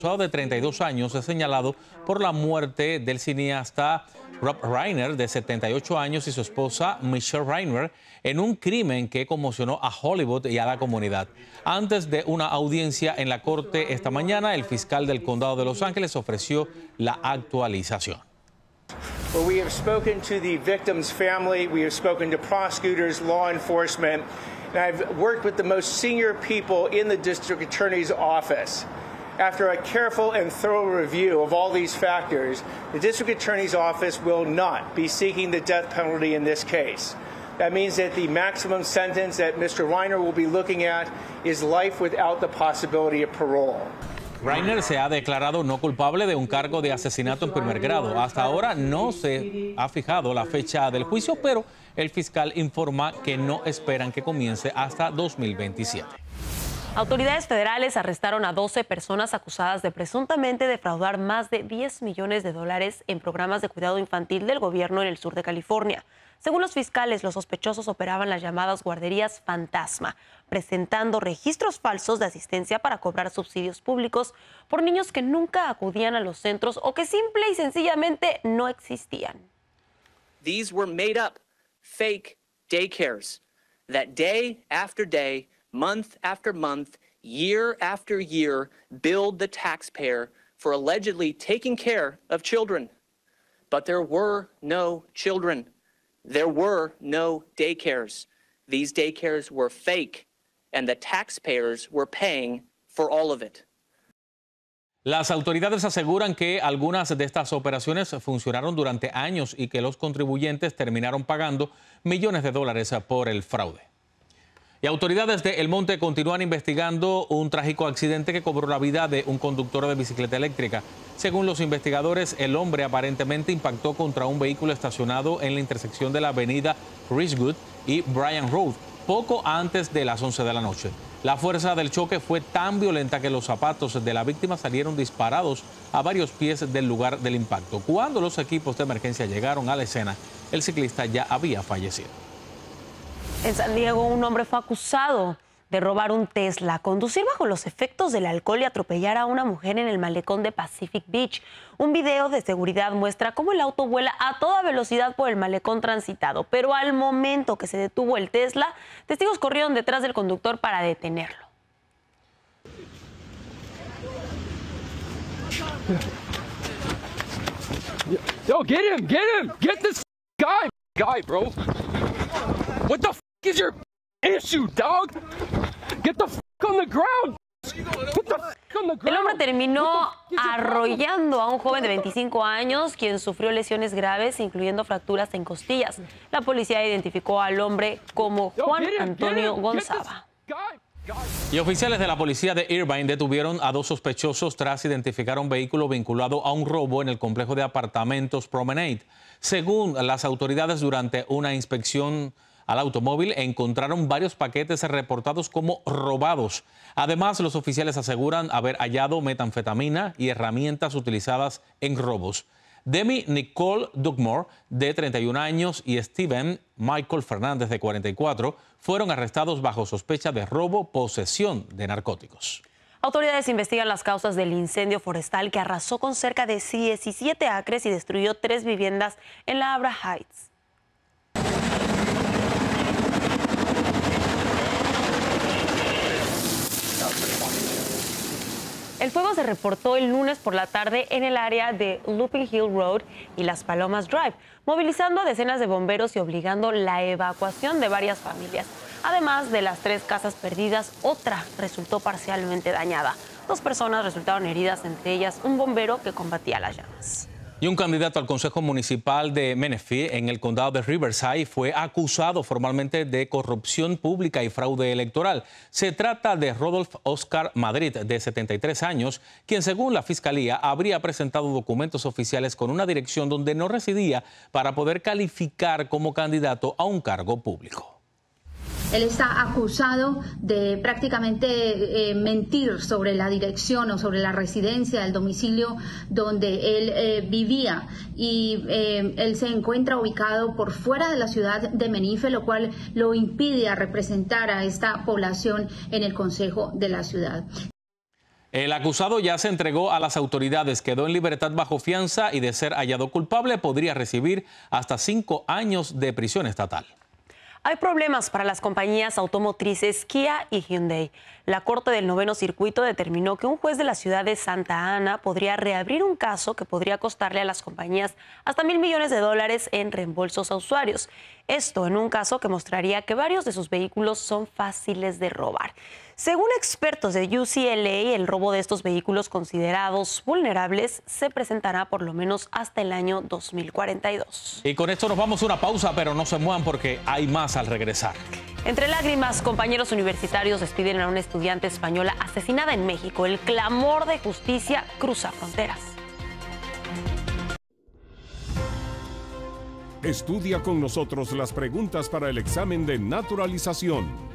de 32 años es señalado por la muerte del cineasta Rob Reiner, de 78 años, y su esposa Michelle Reiner, en un crimen que conmocionó a Hollywood y a la comunidad. Antes de una audiencia en la corte esta mañana, el fiscal del condado de Los Ángeles ofreció la actualización. Well, we have spoken to the victim's family, we have spoken to prosecutors, law enforcement, and I've worked with the most senior people in the district attorney's office. After a careful and thorough review of all these factors, the district attorney's office will not be seeking the death penalty in this case. That means that the maximum sentence that Mr. Reiner will be looking at is life without the possibility of parole. Reiner se ha declarado no culpable de un cargo de asesinato en primer grado. Hasta ahora no se ha fijado la fecha del juicio, pero el fiscal informa que no esperan que comience hasta 2027. Autoridades federales arrestaron a 12 personas acusadas de presuntamente defraudar más de $10 millones en programas de cuidado infantil del gobierno en el sur de California. Según los fiscales, los sospechosos operaban las llamadas guarderías fantasma, presentando registros falsos de asistencia para cobrar subsidios públicos por niños que nunca acudían a los centros o que simple y sencillamente no existían. These were made up, fake daycares that day after day, month after month, year after year, billed the taxpayer for allegedly taking care of children. But there were no children. There were no daycares. These daycares were fake, and the taxpayers were paying for all of it. Las autoridades aseguran que algunas de estas operaciones funcionaron durante años y que los contribuyentes terminaron pagando millones de dólares por el fraude. Y autoridades de El Monte continúan investigando un trágico accidente que cobró la vida de un conductor de bicicleta eléctrica. Según los investigadores, el hombre aparentemente impactó contra un vehículo estacionado en la intersección de la avenida Ridgewood y Bryan Road, poco antes de las 11 de la noche. La fuerza del choque fue tan violenta que los zapatos de la víctima salieron disparados a varios pies del lugar del impacto. Cuando los equipos de emergencia llegaron a la escena, el ciclista ya había fallecido. En San Diego, un hombre fue acusado de robar un Tesla, conducir bajo los efectos del alcohol y atropellar a una mujer en el malecón de Pacific Beach. Un video de seguridad muestra cómo el auto vuela a toda velocidad por el malecón transitado, pero al momento que se detuvo el Tesla, testigos corrieron detrás del conductor para detenerlo. Yo, get this guy, bro. What the is your issue, dog? Get the on the ground. Get the on the ground. El hombre terminó arrollando a un joven de 25 años, quien sufrió lesiones graves, incluyendo fracturas en costillas. La policía identificó al hombre como Juan Antonio Gonzaga. Y oficiales de la policía de Irvine detuvieron a 2 sospechosos tras identificar un vehículo vinculado a un robo en el complejo de apartamentos Promenade. Según las autoridades, durante una inspección al automóvil encontraron varios paquetes reportados como robados. Además, los oficiales aseguran haber hallado metanfetamina y herramientas utilizadas en robos. Demi Nicole Dugmore, de 31 años, y Steven Michael Fernández, de 44, fueron arrestados bajo sospecha de robo, posesión de narcóticos. Autoridades investigan las causas del incendio forestal que arrasó con cerca de 17 acres y destruyó 3 viviendas en la Abra Heights. El fuego se reportó el lunes por la tarde en el área de Looping Hill Road y Las Palomas Drive, movilizando a decenas de bomberos y obligando la evacuación de varias familias. Además de las 3 casas perdidas, otra resultó parcialmente dañada. 2 personas resultaron heridas, entre ellas un bombero que combatía las llamas. Y un candidato al Consejo Municipal de Menifee, en el condado de Riverside, fue acusado formalmente de corrupción pública y fraude electoral. Se trata de Rodolph Oscar Madrid, de 73 años, quien, según la Fiscalía, habría presentado documentos oficiales con una dirección donde no residía para poder calificar como candidato a un cargo público. Él está acusado de prácticamente mentir sobre la dirección o sobre la residencia, el domicilio donde él vivía, y él se encuentra ubicado por fuera de la ciudad de Menifee, lo cual lo impide a representar a esta población en el Consejo de la ciudad. El acusado ya se entregó a las autoridades, quedó en libertad bajo fianza y de ser hallado culpable podría recibir hasta 5 años de prisión estatal. Hay problemas para las compañías automotrices Kia y Hyundai. La Corte del Noveno Circuito determinó que un juez de la ciudad de Santa Ana podría reabrir un caso que podría costarle a las compañías hasta $1.000 millones en reembolsos a usuarios. Esto en un caso que mostraría que varios de sus vehículos son fáciles de robar. Según expertos de UCLA, el robo de estos vehículos considerados vulnerables se presentará por lo menos hasta el año 2042. Y con esto nos vamos a una pausa, pero no se muevan porque hay más al regresar. Entre lágrimas, compañeros universitarios despiden a una estudiante española asesinada en México. El clamor de justicia cruza fronteras. Estudia con nosotros las preguntas para el examen de naturalización.